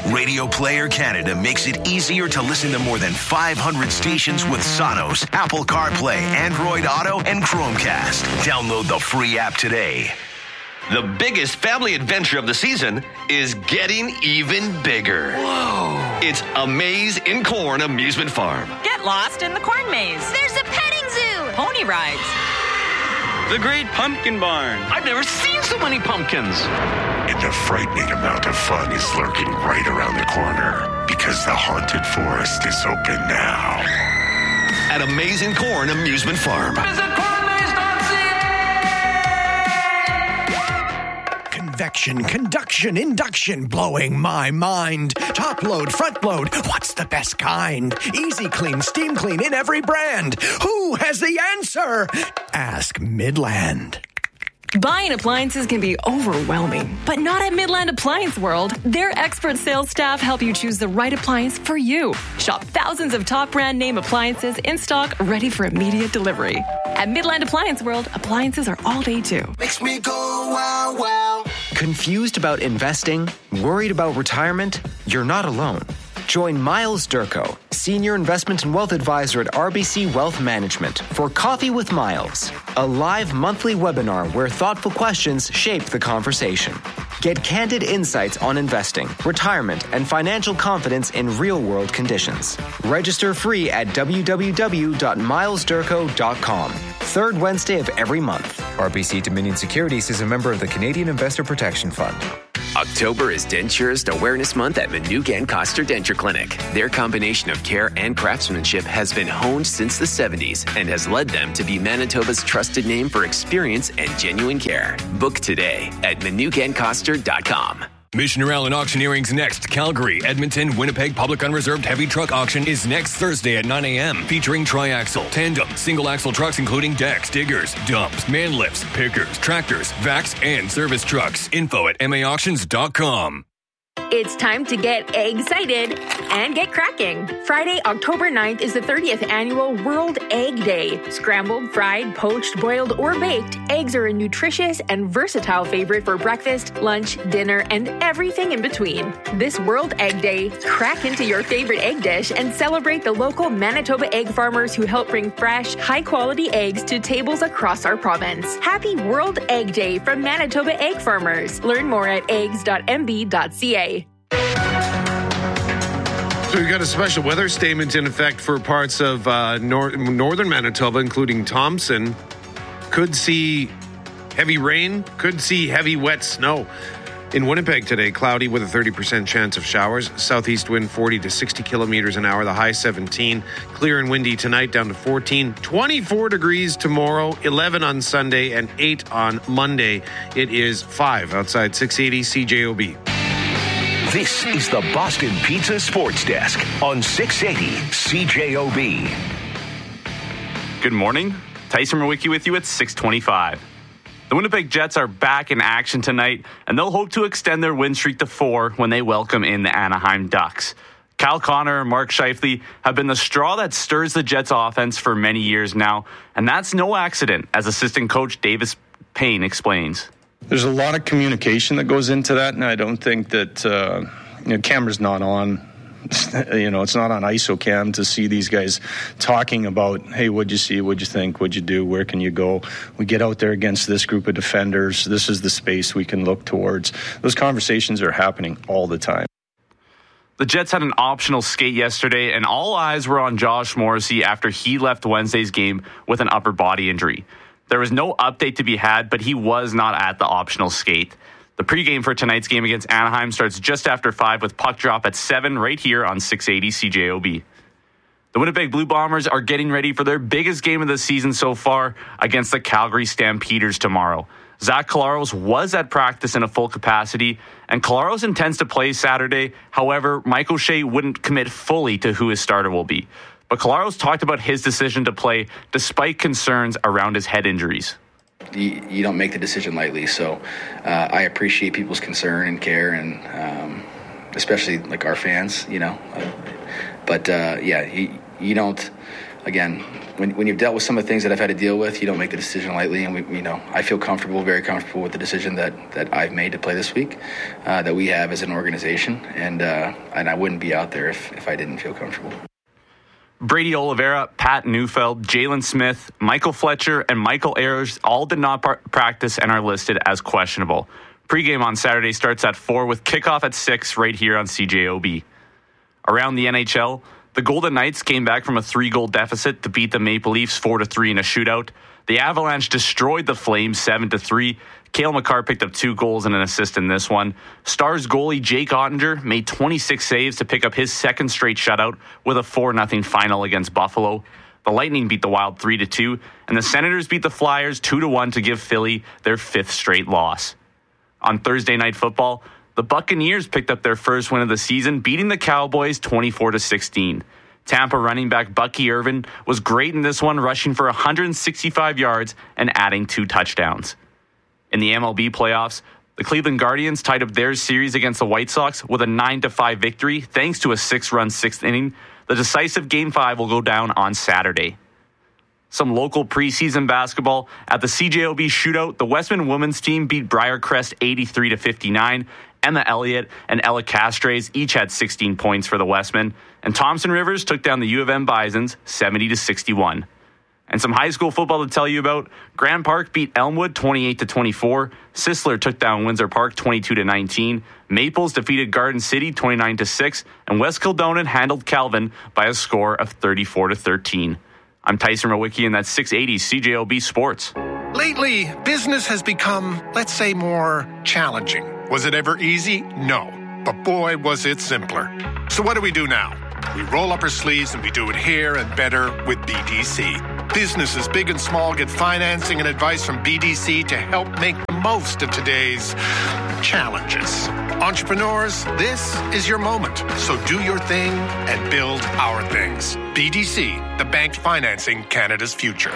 Radio Player Canada makes it easier to listen to more than 500 stations with Sonos, Apple CarPlay, Android Auto, and Chromecast. Download the free app today. The biggest family adventure of the season is getting even bigger. Whoa! It's A Maze in Corn Amusement Farm. Get lost in the corn maze. There's a petting zoo. Pony rides. The Great Pumpkin Barn. I've never seen so many pumpkins. And a frightening amount of fun is lurking right around the corner because the haunted forest is open now. At A Maze in Corn Amusement Farm. Visit Convection, conduction, induction, blowing my mind. Top load, front load, what's the best kind? Easy clean, steam clean in every brand. Who has the answer? Ask Midland. Buying appliances can be overwhelming, but not at Midland Appliance World. Their expert sales staff help you choose the right appliance for you. Shop thousands of top brand name appliances in stock, ready for immediate delivery. At Midland Appliance World, appliances are all day too. Makes me go wow, wow. Confused about investing? Worried about retirement? You're not alone. Join Miles Durko, Senior Investment and Wealth Advisor at RBC Wealth Management, for Coffee with Miles, a live monthly webinar where thoughtful questions shape the conversation. Get candid insights on investing, retirement, and financial confidence in real-world conditions. Register free at www.milesdurko.com. Third Wednesday of every month. RBC Dominion Securities is a member of the Canadian Investor Protection Fund. October is Denturist Awareness Month at Manuka & Koster Denture Clinic. Their combination of care and craftsmanship has been honed since the 70s and has led them to be Manitoba's trusted name for experience and genuine care. Book today at manukaandkoster.com. Mission Allen Auctioneering's next Calgary, Edmonton, Winnipeg Public Unreserved Heavy Truck Auction is next Thursday at 9 a.m. featuring triaxle, tandem, single-axle trucks including decks, diggers, dumps, man lifts, pickers, tractors, vacs, and service trucks. Info at maauctions.com. It's time to get excited and get cracking. Friday, October 9th is the 30th annual World Egg Day. Scrambled, fried, poached, boiled, or baked, eggs are a nutritious and versatile favorite for breakfast, lunch, dinner, and everything in between. This World Egg Day, crack into your favorite egg dish and celebrate the local Manitoba egg farmers who help bring fresh, high-quality eggs to tables across our province. Happy World Egg Day from Manitoba Egg Farmers. Learn more at eggs.mb.ca. So we've got a special weather statement in effect for parts of northern Manitoba, including Thompson. Could see heavy rain, could see heavy wet snow. In Winnipeg today, cloudy with a 30% chance of showers. Southeast wind 40 to 60 kilometers an hour, the high 17. Clear and windy tonight, down to 14. 24 degrees tomorrow, 11 on Sunday, and 8 on Monday. It is 5 outside 680 CJOB. This is the Boston Pizza Sports Desk on 680 CJOB. Good morning. Tyson Mawicki with you at 625. The Winnipeg Jets are back in action tonight, and they'll hope to extend their win streak to 4 when they welcome in the Anaheim Ducks. Cal Connor and Mark Scheifele have been the straw that stirs the Jets' offense for many years now, and that's no accident, as assistant coach Davis Payne explains. There's a lot of communication that goes into that, and I don't think that camera's not on. It's not on ISOCAM to see these guys talking about, hey, what'd you see, what'd you think, what'd you do, where can you go? We get out there against this group of defenders. This is the space we can look towards. Those conversations are happening all the time. The Jets had an optional skate yesterday, and all eyes were on Josh Morrissey after he left Wednesday's game with an upper body injury. There was no update to be had, but he was not at the optional skate. The pregame for tonight's game against Anaheim starts just after 5 with puck drop at 7 right here on 680 CJOB. The Winnipeg Blue Bombers are getting ready for their biggest game of the season so far against the Calgary Stampeders tomorrow. Zach Collaros was at practice in a full capacity, and Collaros intends to play Saturday. However, Mike O'Shea wouldn't commit fully to who his starter will be. But Collaros talked about his decision to play despite concerns around his head injuries. You don't make the decision lightly, so I appreciate people's concern and care, and especially like our fans, But you don't again, when you've dealt with some of the things that I've had to deal with, you don't make the decision lightly. And I feel comfortable, very comfortable with the decision that I've made to play this week, that we have as an organization, and I wouldn't be out there if I didn't feel comfortable. Brady Oliveira, Pat Neufeld, Jalen Smith, Michael Fletcher, and Michael Ayers all did not practice and are listed as questionable. Pre-game on Saturday starts at 4 with kickoff at 6 right here on CJOB. Around the NHL, the Golden Knights came back from a 3-goal deficit to beat the Maple Leafs 4-3 in a shootout. The Avalanche destroyed the Flames 7-3. Cale Makar picked up 2 goals and an assist in this one. Stars goalie Jake Ottinger made 26 saves to pick up his second straight shutout with a 4-0 final against Buffalo. The Lightning beat the Wild 3-2, and the Senators beat the Flyers 2-1 to give Philly their 5th straight loss. On Thursday Night Football, the Buccaneers picked up their first win of the season, beating the Cowboys 24-16. Tampa running back Bucky Irvin was great in this one, rushing for 165 yards and adding 2 touchdowns. In the MLB playoffs, the Cleveland Guardians tied up their series against the White Sox with a 9-5 victory thanks to a 6-run 6th inning. The decisive Game 5 will go down on Saturday. Some local preseason basketball. At the CJOB shootout, the Westman women's team beat Briarcrest 83-59. Emma Elliott and Ella Castres each had 16 points for the Westmen. And Thompson Rivers took down the U of M Bisons 70-61. And some high school football to tell you about. Grand Park beat Elmwood 28-24. Sisler took down Windsor Park 22-19. Maples defeated Garden City 29-6. And West Kildonan handled Calvin by a score of 34-13. I'm Tyson Rowicki, and that's 680 CJOB Sports. Lately, business has become, let's say, more challenging. Was it ever easy? No. But boy, was it simpler. So what do we do now? We roll up our sleeves and we do it here and better with BDC. Businesses big and small get financing and advice from BDC to help make the most of today's challenges. Entrepreneurs, this is your moment. So do your thing and build our things. BDC, the bank financing Canada's future.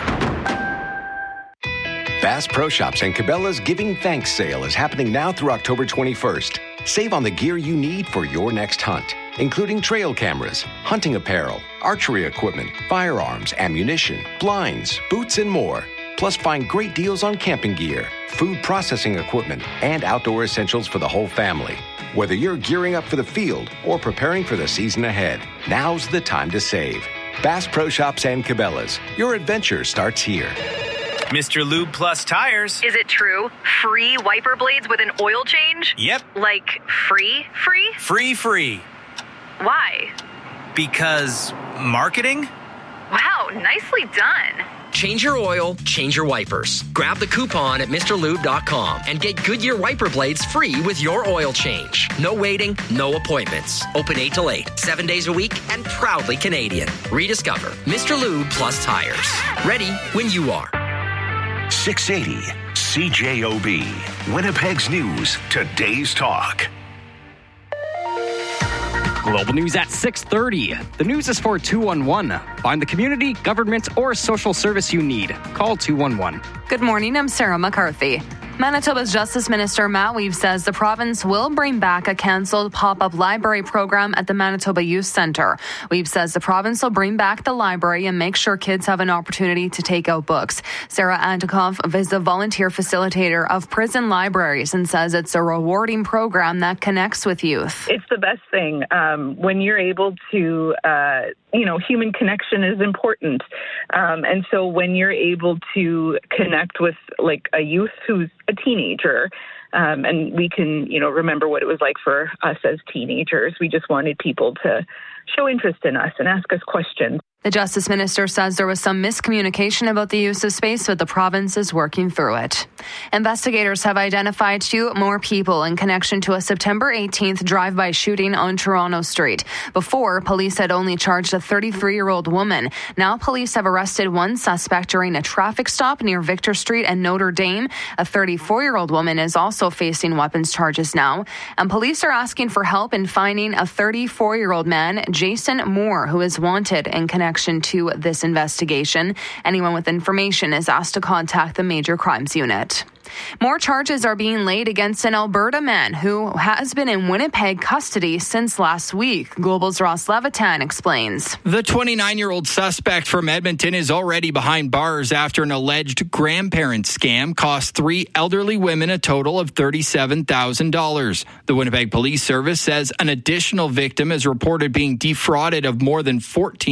Bass Pro Shops and Cabela's Giving Thanks sale is happening now through October 21st. Save on the gear you need for your next hunt, including trail cameras, hunting apparel, archery equipment, firearms, ammunition, blinds, boots, and more. Plus, find great deals on camping gear, food processing equipment, and outdoor essentials for the whole family. Whether you're gearing up for the field or preparing for the season ahead, now's the time to save. Bass Pro Shops and Cabela's. Your adventure starts here. Mr. Lube Plus Tires. Is it true? Free wiper blades with an oil change? Yep. Like free? Free. Why? Because marketing? Wow, nicely done. Change your oil, change your wipers. Grab the coupon at MrLube.com and get Goodyear wiper blades free with your oil change. No waiting, no appointments. Open 8 till 8, 7 days a week, and proudly Canadian. Rediscover Mr. Lube Plus Tires. Ready when you are. 680 CJOB. Winnipeg's News, today's talk. Global News at 6:30. The news is for 211. Find the community, government, or social service you need. Call 211. Good morning, I'm Sarah McCarthy. Manitoba's Justice Minister Matt Weave says the province will bring back a cancelled pop-up library program at the Manitoba Youth Centre. Weave says the province will bring back the library and make sure kids have an opportunity to take out books. Sarah Antikoff is the volunteer facilitator of prison libraries and says it's a rewarding program that connects with youth. It's the best thing when you're able to, human connection is important. And so when you're able to connect with like a youth who's a teenager, and we can, remember what it was like for us as teenagers. We just wanted people to show interest in us and ask us questions. The Justice Minister says there was some miscommunication about the use of space, but the province is working through it. Investigators have identified 2 more people in connection to a September 18th drive-by shooting on Toronto Street. Before, police had only charged a 33-year-old woman. Now police have arrested 1 suspect during a traffic stop near Victor Street and Notre Dame. A 34-year-old woman is also facing weapons charges now. And police are asking for help in finding a 34-year-old man, Jason Moore, who is wanted in connection to this investigation. Anyone with information is asked to contact the Major Crimes Unit. More charges are being laid against an Alberta man who has been in Winnipeg custody since last week. Global's Ross Levitan explains. The 29-year-old suspect from Edmonton is already behind bars after an alleged grandparent scam cost 3 elderly women a total of $37,000. The Winnipeg Police Service says an additional victim is reported being defrauded of more than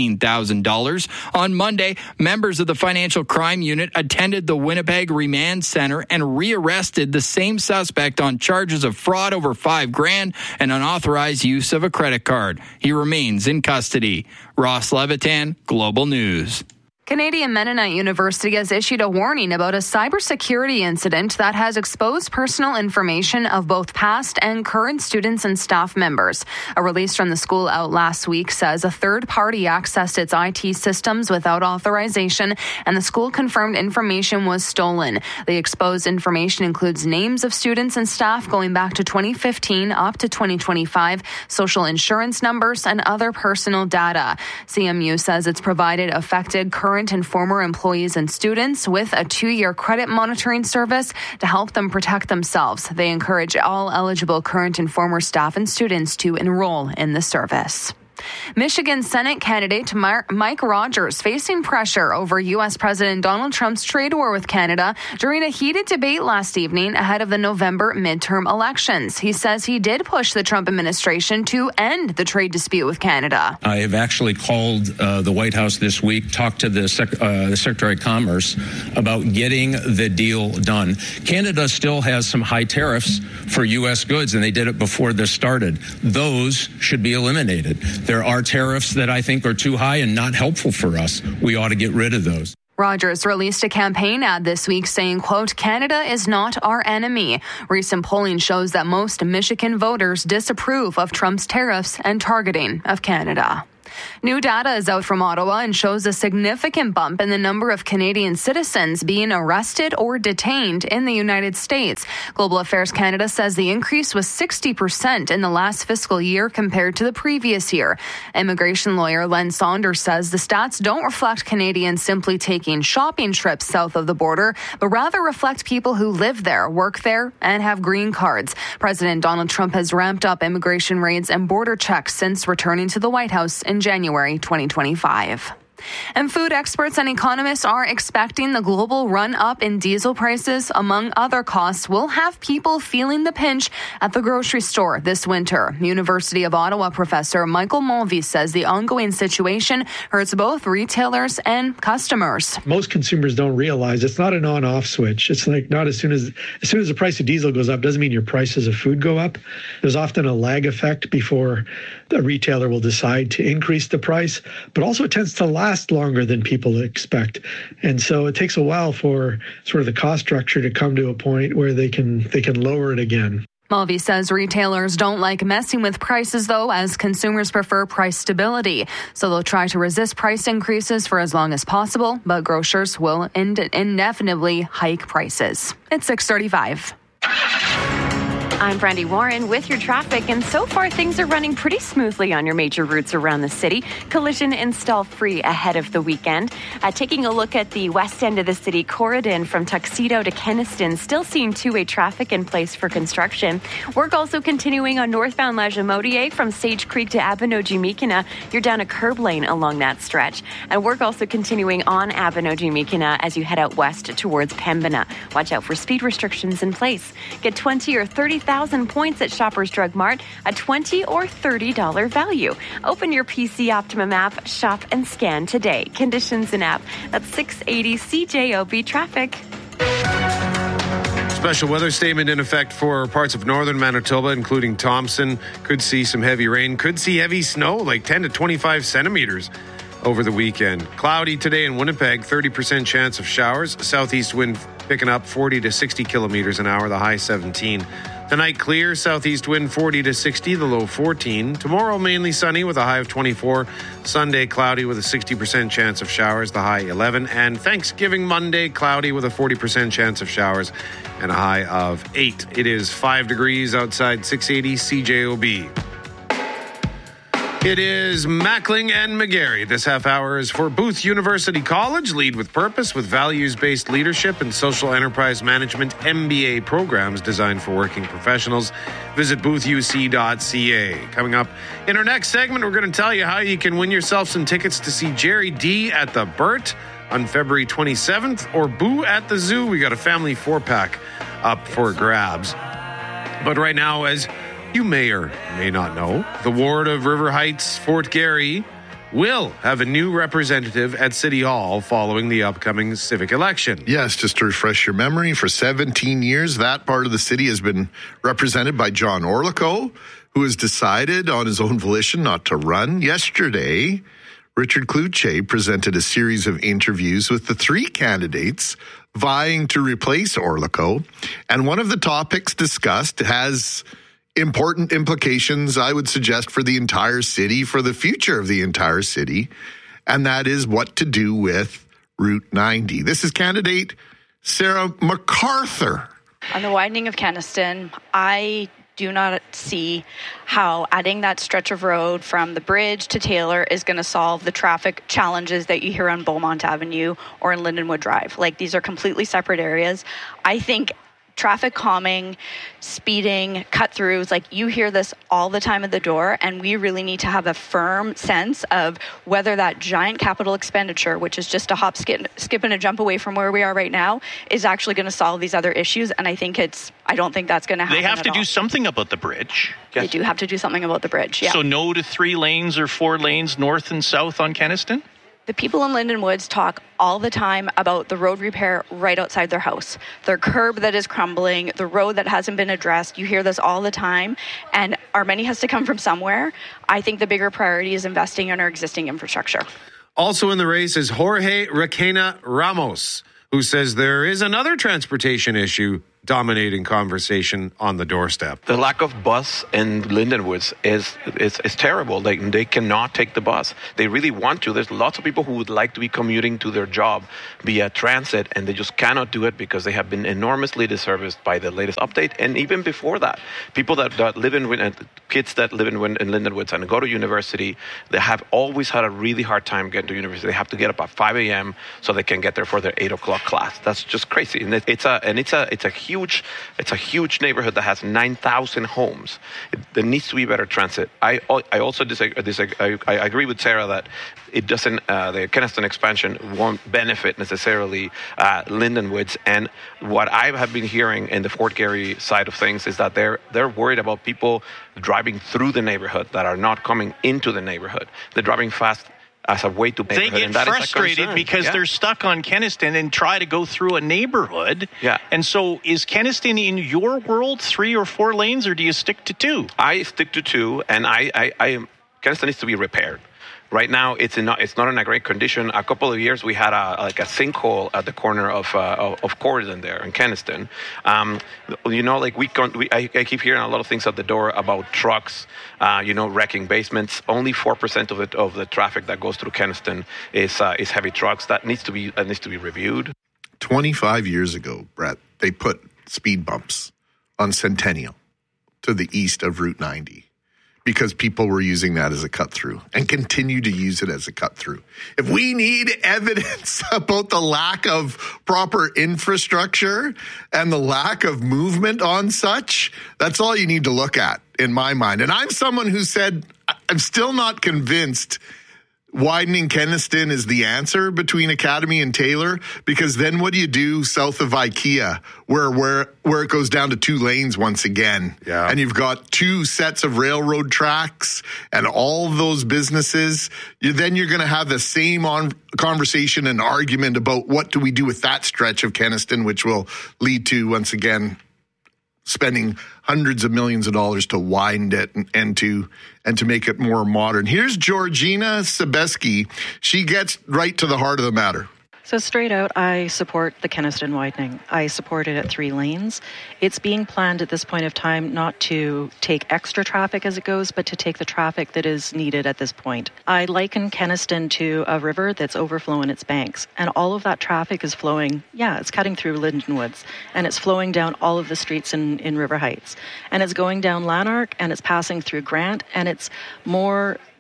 $14,000. On Monday, members of the Financial Crime Unit attended the Winnipeg Remand Center and rearrested the same suspect on charges of fraud over $5,000 and unauthorized use of a credit card. He remains in custody. Ross Levitan, Global News. Canadian Mennonite University has issued a warning about a cybersecurity incident that has exposed personal information of both past and current students and staff members. A release from the school out last week says a third party accessed its IT systems without authorization, and the school confirmed information was stolen. The exposed information includes names of students and staff going back to 2015 up to 2025, social insurance numbers, and other personal data. CMU says it's provided affected current and former employees and students with a 2-year credit monitoring service to help them protect themselves. They encourage all eligible current and former staff and students to enroll in the service. Michigan Senate candidate Mike Rogers facing pressure over U.S. President Donald Trump's trade war with Canada during a heated debate last evening ahead of the November midterm elections. He says he did push the Trump administration to end the trade dispute with Canada. I have actually called the White House this week, talked to the Secretary of Commerce about getting the deal done. Canada still has some high tariffs for U.S. goods, and they did it before this started. Those should be eliminated. There are tariffs that I think are too high and not helpful for us. We ought to get rid of those. Rogers released a campaign ad this week saying, quote, Canada is not our enemy. Recent polling shows that most Michigan voters disapprove of Trump's tariffs and targeting of Canada. New data is out from Ottawa and shows a significant bump in the number of Canadian citizens being arrested or detained in the United States. Global Affairs Canada says the increase was 60% in the last fiscal year compared to the previous year. Immigration lawyer Len Saunders says the stats don't reflect Canadians simply taking shopping trips south of the border, but rather reflect people who live there, work there, and have green cards. President Donald Trump has ramped up immigration raids and border checks since returning to the White House in January 2025. And food experts and economists are expecting the global run-up in diesel prices, among other costs, will have people feeling the pinch at the grocery store this winter. University of Ottawa professor Michael Mulvey says the ongoing situation hurts both retailers and customers. Most consumers don't realize it's not an on-off switch. It's like not as soon as the price of diesel goes up doesn't mean your prices of food go up. There's often a lag effect before the retailer will decide to increase the price, but also it tends to last longer than people expect. And so it takes a while for sort of the cost structure to come to a point where they can lower it again. Mulvey says retailers don't like messing with prices, though, as consumers prefer price stability. So they'll try to resist price increases for as long as possible, but grocers will indefinitely hike prices. It's 6:35. I'm Brandy Warren with your traffic, and so far things are running pretty smoothly on your major routes around the city. Collision install free ahead of the weekend. Taking a look at the west end of the city, Corridon from Tuxedo to Kenaston, still seeing two-way traffic in place for construction. Work also continuing on northbound Lagimodiere from Sage Creek to Abinogi-Mekina. You're down a curb lane along that stretch. And work also continuing on Abinogi-Mekina as you head out west towards Pembina. Watch out for speed restrictions in place. Get 20 or 30,000 points at Shoppers Drug Mart, a $20 or $30 value. Open your PC Optimum app, shop and scan today. Conditions in app. That's 680 CJOB traffic. Special weather statement in effect for parts of northern Manitoba, including Thompson. Could see some heavy rain. Could see heavy snow, like 10 to 25 centimeters over the weekend. Cloudy today in Winnipeg, 30% chance of showers. Southeast wind picking up 40 to 60 kilometers an hour, the high 17. Tonight clear, southeast wind 40 to 60, the low 14. Tomorrow mainly sunny with a high of 24. Sunday cloudy with a 60% chance of showers, the high 11. And Thanksgiving Monday cloudy with a 40% chance of showers and a high of 8. It is 5 degrees outside, 680 CJOB. It is Mackling and McGarry. This half hour is for Booth University College. Lead with purpose with values-based leadership and social enterprise management MBA programs designed for working professionals. Visit boothuc.ca. Coming up in our next segment, we're going to tell you how you can win yourself some tickets to see Jerry D at the Burt on February 27th or Boo at the Zoo. We got a family 4-pack up for grabs. But right now, as you may or may not know, the ward of River Heights, Fort Garry, will have a new representative at City Hall following the upcoming civic election. Yes, just to refresh your memory, for 17 years, that part of the city has been represented by John Orlico, who has decided on his own volition not to run. Yesterday, Richard Cloutier presented a series of interviews with the 3 candidates vying to replace Orlico, and one of the topics discussed has important implications, I would suggest, for the entire city, for the future of the entire city, and that is what to do with Route 90. This is candidate Sarah MacArthur. On the widening of Kenaston, I do not see how adding that stretch of road from the bridge to Taylor is going to solve the traffic challenges that you hear on Beaumont Avenue or in Lindenwood Drive. Like, these are completely separate areas. I think traffic calming, speeding, cut-throughs, like, you hear this all the time at the door, and we really need to have a firm sense of whether that giant capital expenditure, which is just a hop, skip and a jump away from where we are right now, is actually going to solve these other issues. And I don't think that's going to happen. They have to do something about the bridge. They do have to do something about the bridge, yeah. So no to 3 lanes or 4 lanes north and south on Kenaston? The people in Linden Woods talk all the time about the road repair right outside their house, their curb that is crumbling, the road that hasn't been addressed. You hear this all the time, and our money has to come from somewhere. I think the bigger priority is investing in our existing infrastructure. Also in the race is Jorge Requena Ramos, who says there is another transportation issue dominating conversation on the doorstep. The lack of bus in Lindenwoods is terrible. They cannot take the bus. They really want to. There's lots of people who would like to be commuting to their job via transit, and they just cannot do it because they have been enormously disserviced by the latest update. And even before that, people that live in kids that live in Lindenwoods and go to university, they have always had a really hard time getting to university. They have to get up at 5 a.m. so they can get there for their 8 o'clock class. That's just crazy. And it's a huge neighborhood that has 9,000 homes. There needs to be better transit. I also disagree. I agree with Sarah that it doesn't. The Kenaston expansion won't benefit necessarily Lindenwoods. And what I have been hearing in the Fort Garry side of things is that they're worried about people driving through the neighborhood that are not coming into the neighborhood. They're driving fast as a way to they get frustrated because they're stuck on Kenaston and try to go through a neighborhood. Yeah. And so is Kenaston in your world 3 or 4 lanes, or do you stick to 2? I stick to 2, and Kenaston needs to be repaired. Right now, it's not in a great condition. A couple of years, we had a sinkhole at the corner of Corydon there in Kenaston. I keep hearing a lot of things at the door about trucks, wrecking basements. Only 4% of the traffic that goes through Kenaston is heavy trucks. That needs to be reviewed. 25 years ago, Brett, they put speed bumps on Centennial to the east of Route 90. Because people were using that as a cut-through and continue to use it as a cut-through. If we need evidence about the lack of proper infrastructure and the lack of movement on such, that's all you need to look at, in my mind. And I'm someone who said, I'm still not convinced widening Kenaston is the answer between Academy and Taylor, because then what do you do south of IKEA where it goes down to 2 lanes once again? Yeah. And you've got 2 sets of railroad tracks and all of those businesses. Then you're going to have the same conversation and argument about what do we do with that stretch of Kenaston, which will lead to, once again, spending hundreds of millions of dollars to widen it and to make it more modern. Here's Georgina Sebeski. She gets right to the heart of the matter. So straight out, I support the Kenaston widening. I support it at 3 lanes. It's being planned at this point of time not to take extra traffic as it goes, but to take the traffic that is needed at this point. I liken Kenaston to a river that's overflowing its banks, and all of that traffic is flowing, it's cutting through Lindenwoods, and it's flowing down all of the streets in River Heights. And it's going down Lanark, and it's passing through Grant, and it's more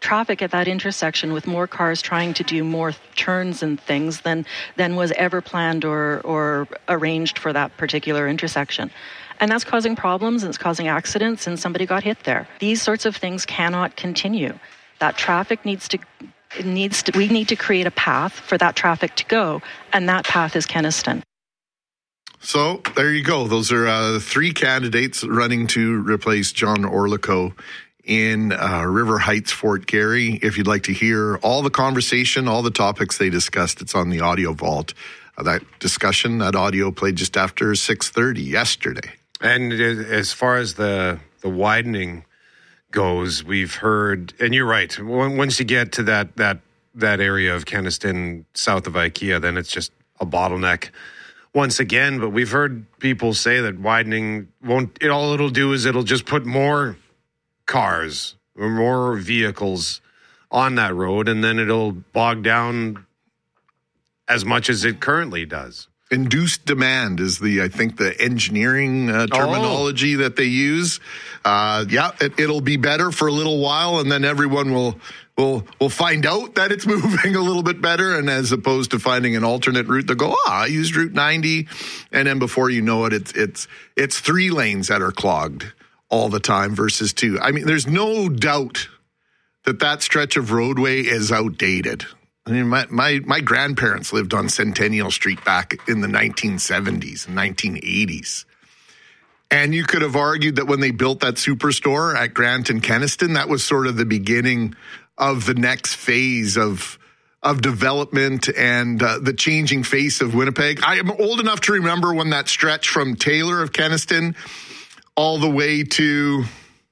traffic at that intersection with more cars trying to do more turns and things than was ever planned or arranged for that particular intersection. And that's causing problems, and it's causing accidents, and somebody got hit there. These sorts of things cannot continue. That traffic we need to create a path for that traffic to go, and that path is Kenaston. So there you go. Those are 3 candidates running to replace John Orlikow in River Heights, Fort Garry. If you'd like to hear all the conversation, all the topics they discussed, it's on the audio vault. That discussion, that audio played just after 6:30 yesterday. And as far as the widening goes, we've heard, and you're right, once you get to that area of Kenaston south of IKEA, then it's just a bottleneck once again. But we've heard people say that widening all it'll do is it'll just put more cars or more vehicles on that road, and then it'll bog down as much as it currently does. Induced demand is I think the engineering terminology that they use. It'll be better for a little while, and then everyone will find out that it's moving a little bit better, and as opposed to finding an alternate route, they'll go, I used Route 90, and then before you know it, it's 3 lanes that are clogged all the time versus 2. I mean, there's no doubt that stretch of roadway is outdated. I mean, my grandparents lived on Centennial Street back in the 1970s and 1980s. And you could have argued that when they built that superstore at Grant and Kenaston, that was sort of the beginning of the next phase of development and the changing face of Winnipeg. I am old enough to remember when that stretch from Taylor of Kenaston all the way to,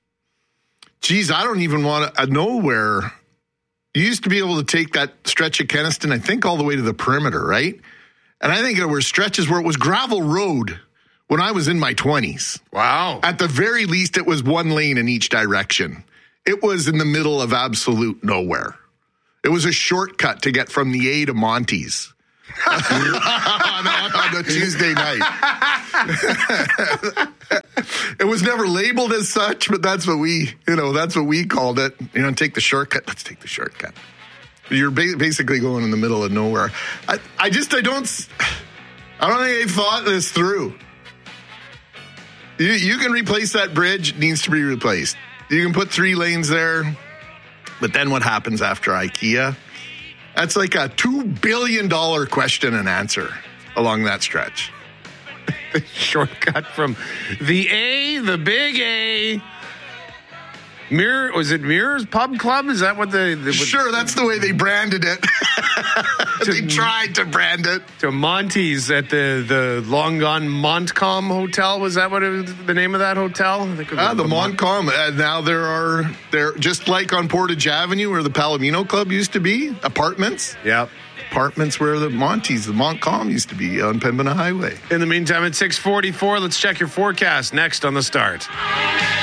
I don't even want to know where. You used to be able to take that stretch of Kenaston, I think, all the way to the perimeter, right? And I think there were stretches where it was gravel road when I was in my 20s. Wow. At the very least, it was 1 lane in each direction. It was in the middle of absolute nowhere. It was a shortcut to get from the A to Monty's on a Tuesday night. It was never labeled as such, but that's what we called it. Take the shortcut. Let's take the shortcut. You're basically going in the middle of nowhere. I don't think they've thought this through. You can replace that bridge. It needs to be replaced. You can put 3 lanes there, but then what happens after IKEA? That's like a $2 billion question and answer along that stretch. Shortcut from the big A. Was it Mirror's Pub Club? Is that what Sure, that's the way they branded it. They tried to brand it. To Monty's at the long gone Montcalm Hotel. Was that what the name of that hotel? The Montcalm. Now they're just like on Portage Avenue where the Palomino Club used to be. Apartments. Yep. Apartments where the Montcalm used to be on Pembina Highway. In the meantime, at 6:44, let's check your forecast next on The Start.